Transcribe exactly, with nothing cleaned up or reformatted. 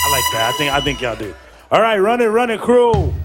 I like that. I think I think y'all do. All right, run it, run it, crew.